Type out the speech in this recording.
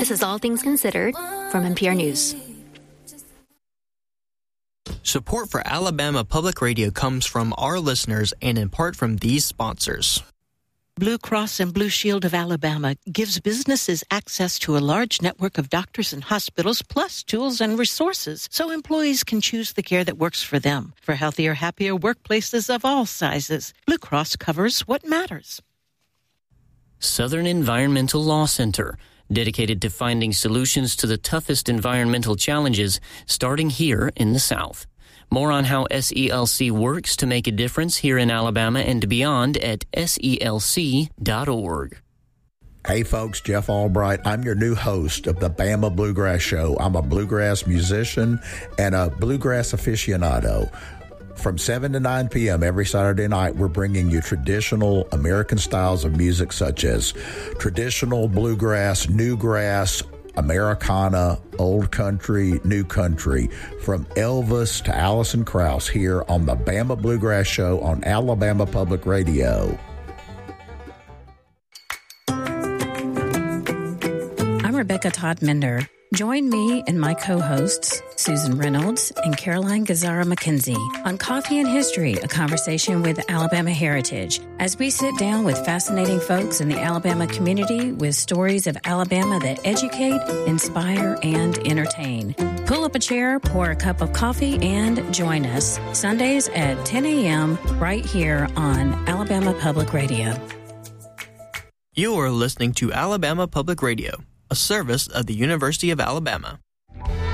This is All Things Considered from NPR News. Support for Alabama Public Radio comes from our listeners and in part from these sponsors. Blue Cross and Blue Shield of Alabama gives businesses access to a large network of doctors and hospitals, plus tools and resources, so employees can choose the care that works for them. For healthier, happier workplaces of all sizes, Blue Cross covers what matters. Southern Environmental Law Center, dedicated to finding solutions to the toughest environmental challenges, starting here in the South. More on how SELC works to make a difference here in Alabama and beyond at SELC.org. Hey folks, Jeff Albright. I'm your new host of the Bama Bluegrass Show. I'm a bluegrass musician and a bluegrass aficionado. From 7 to 9 p.m. every Saturday night, we're bringing you traditional American styles of music such as traditional bluegrass, newgrass, Americana, old country, new country, from Elvis to Alison Krauss here on the Bama Bluegrass Show on Alabama Public Radio. I'm Rebecca Todd Mender. Join me and my co-hosts, Susan Reynolds and Caroline Gazzara McKenzie, on Coffee and History, a conversation with Alabama heritage, as we sit down with fascinating folks in the Alabama community with stories of Alabama that educate, inspire, and entertain. Pull up a chair, pour a cup of coffee, and join us Sundays at 10 a.m. right here on Alabama Public Radio. You are listening to Alabama Public Radio, a service of the University of Alabama.